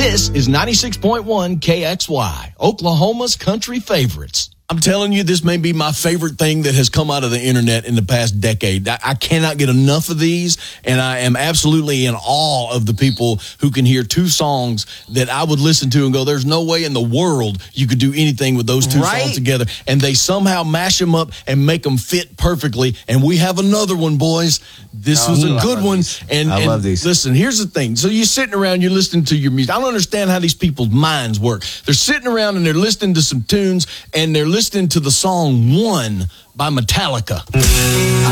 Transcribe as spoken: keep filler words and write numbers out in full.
This is ninety-six point one K X Y, Oklahoma's country favorites. I'm telling you, this may be my favorite thing that has come out of the internet in the past decade. I, I cannot get enough of these, and I am absolutely in awe of the people who can hear two songs that I would listen to and go, there's no way in the world you could do anything with those two Right? songs together. And they somehow mash them up and make them fit perfectly. And we have another one, boys. This Oh, was a I good love one. these. And, I and love these. listen, here's the thing. So you're sitting around, you're listening to your music. I don't understand how these people's minds work. They're sitting around and they're listening to some tunes, and they're listening to the song One by Metallica.